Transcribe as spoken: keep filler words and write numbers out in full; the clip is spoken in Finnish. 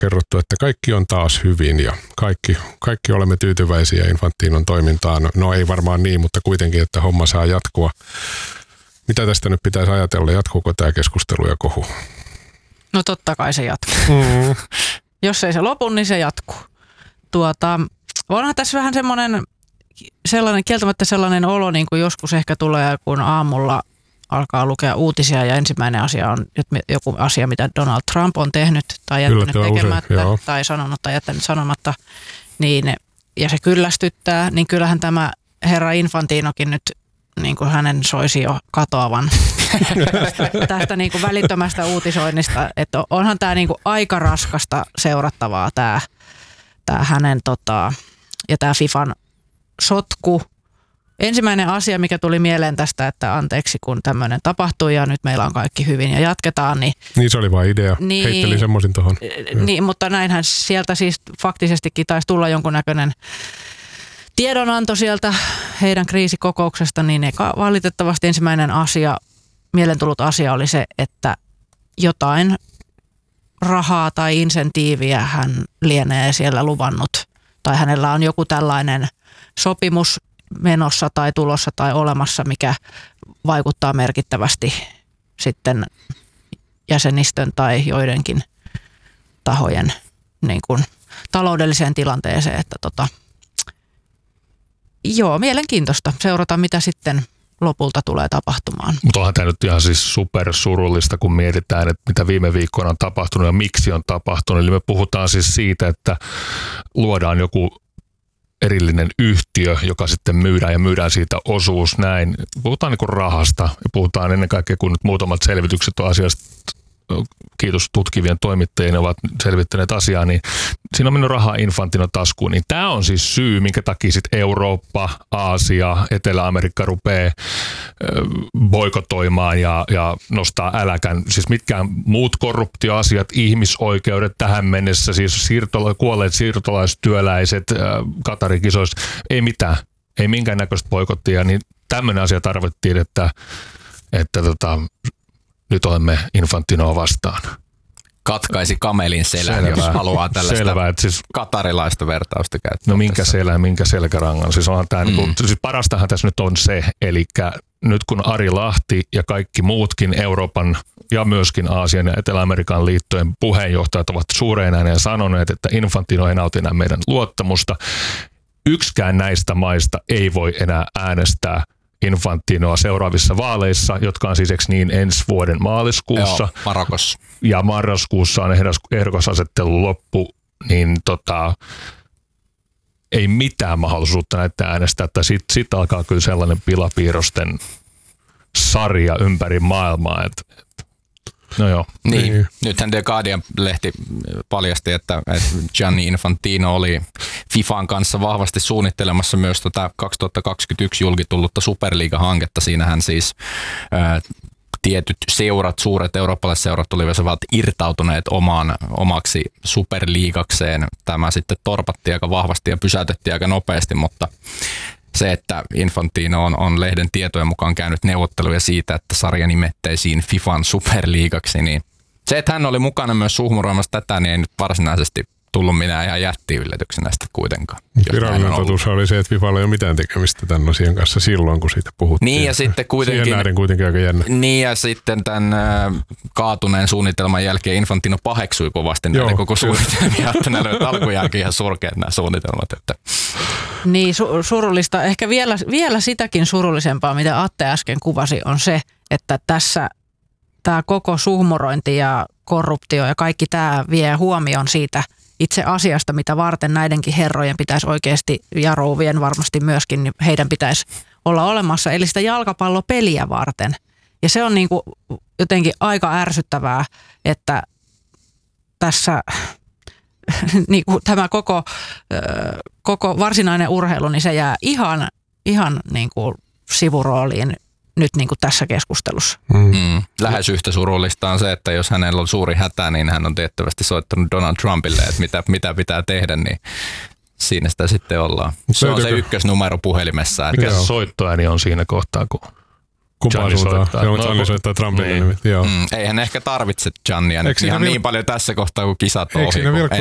kerrottu, että kaikki on taas hyvin ja kaikki, kaikki olemme tyytyväisiä Infantinon toimintaan. No ei varmaan niin, mutta kuitenkin, että homma saa jatkua. Mitä tästä nyt pitäisi ajatella? Jatkuuko tämä keskustelu ja kohu? No totta kai se jatkuu. Mm. Jos ei se lopu, niin se jatkuu. Tuota, onhan tässä vähän semmoinen, sellainen, kieltämättä sellainen olo, niin kuin joskus ehkä tulee, kun aamulla alkaa lukea uutisia ja ensimmäinen asia on joku asia, mitä Donald Trump on tehnyt tai jättänyt tekemättä usein, tai sanonut tai jättänyt sanomatta, niin, ja se kyllästyttää, niin kyllähän tämä herra Infantinokin nyt niin kuin hänen soisi jo katoavan tästä niin kuin välittömästä uutisoinnista, että onhan tämä niin kuin aika raskasta seurattavaa tämä, tämä hänen tota, ja tämä FIFAn sotku. Ensimmäinen asia, mikä tuli mieleen tästä, että anteeksi kun tämmöinen tapahtui ja nyt meillä on kaikki hyvin ja jatketaan. Niin, niin se oli vaan idea. Niin, heittelin semmoisin tuohon. Niin, mutta näinhän sieltä siis faktisestikin taisi tulla jonkunnäköinen tiedonanto sieltä heidän kriisikokouksesta, niin valitettavasti ensimmäinen asia, mieleen tullut asia oli se, että jotain rahaa tai insentiiviä hän lienee siellä luvannut tai hänellä on joku tällainen sopimus menossa tai tulossa tai olemassa, mikä vaikuttaa merkittävästi sitten jäsenistön tai joidenkin tahojen niin kuin taloudelliseen tilanteeseen, että tota, joo, mielenkiintoista seurata, mitä sitten lopulta tulee tapahtumaan. Mutta onhan tämä nyt ihan siis supersurullista, kun mietitään, että mitä viime viikkoina on tapahtunut ja miksi on tapahtunut. Eli me puhutaan siis siitä, että luodaan joku erillinen yhtiö, joka sitten myydään ja myydään siitä osuus näin. Puhutaan niin kuin rahasta ja puhutaan ennen kaikkea, kun nyt muutamat selvitykset on asiasta, kiitos tutkivien toimittajien, ovat selvittäneet asiaa, niin siinä on mennyt rahaa Infantinon taskuun. Niin tämä on siis syy, minkä takia sitten Eurooppa, Aasia, Etelä-Amerikka rupeaa boikotoimaan ja, ja nostaa äläkän. Siis mitkään muut korruptioasiat, ihmisoikeudet tähän mennessä, siis siirtola, kuolleet siirtolaistyöläiset Katarin kisoissa, ei mitään, ei minkäännäköistä boikottia, niin tämmöinen asia tarvittiin, että, että tota, nyt olemme Infantinoa vastaan. Katkaisi kamelin selän, Selvä. Jos haluaa tällaista Selvä, siis, katarilaista vertausta käyttää. No minkä selän, minkä selkärangan. Siis, onhan tämä, mm. niin kuin, siis parastahan tässä nyt on se, eli nyt kun Ari Lahti ja kaikki muutkin Euroopan ja myöskin Aasian ja Etelä-Amerikan liittojen puheenjohtajat ovat suureen ääneen sanoneet, että Infantino ei nauti enää meidän luottamusta. Yksikään näistä maista ei voi enää äänestää Infantinoa seuraavissa vaaleissa, jotka on siis niin ensi vuoden maaliskuussa. Joo, Marokos. Ja marraskuussa on ehdokasasettelun loppu, niin tota, ei mitään mahdollisuutta näitä äänestää. Sitten sit alkaa kyllä sellainen pilapiirrosten sarja ympäri maailmaa. Et, et, no joo. Niin. niin. Nythän The Guardian-lehti paljasti, että, että Gianni Infantino oli FIFAn kanssa vahvasti suunnittelemassa myös tota kaksituhattakaksikymmentäyksi julkitullutta Superliiga-hanketta. Siinähän siis ää, tietyt seurat, suuret eurooppalaiset seurat olivat irtautuneet omaan, omaksi superliigakseen. Tämä sitten torpattiin aika vahvasti ja pysäytettiin aika nopeasti, mutta se, että Infantino on, on lehden tietojen mukaan käynyt neuvotteluja siitä, että sarja nimettäisiin FIFAn superliigaksi, niin se, että hän oli mukana myös suhmuroimassa tätä, niin ei nyt varsinaisesti tullut minä ihan jätti-yllätyksenä sitä kuitenkaan. Virallinen totuus oli se, että FIFAlla ei ole mitään tekemistä tämän asian kanssa silloin, kun siitä puhuttiin. Niin ja sitten kuitenkin, siihen nähden kuitenkin aika jännä. Niin ja sitten tämän äh, kaatuneen suunnitelman jälkeen Infantino paheksui kovasti näitä koko suunnitelmia, että näillä on alkuun jälkeen ihan surkeat nämä suunnitelmat. Että. Niin su- surullista. Ehkä vielä, vielä sitäkin surullisempaa, mitä Atte äsken kuvasi, on se, että tässä tämä koko suhmurointi ja korruptio ja kaikki tämä vie huomioon siitä itse asiasta, mitä varten näidenkin herrojen pitäisi oikeasti, ja rouvien varmasti myöskin, niin heidän pitäisi olla olemassa, eli sitä jalkapallopeliä varten. Ja se on niin kuin jotenkin aika ärsyttävää, että tässä niin kuin tämä koko, koko varsinainen urheilu, niin se jää ihan, ihan niin kuin sivurooliin nyt niin kuin tässä keskustelussa. Mm. Lähes yhtä surullista on se, että jos hänellä on suuri hätä, niin hän on tiettävästi soittanut Donald Trumpille, että mitä, mitä pitää tehdä, niin siinä sitä sitten ollaan. Se on se ykkösnumero puhelimessa. Mikä se soittoääni on siinä kohtaa, kun Kumpaan Gianni suuntaan? soittaa. Joo, No, Gianni kun- soittaa Trumpille. niin. Niin. Joo. Mm, eihän ne ehkä tarvitse Giannia nyt Eikö siinä ihan vil- niin paljon tässä kohtaa, kun kisat on Eikö ohi. siinä kun vilkku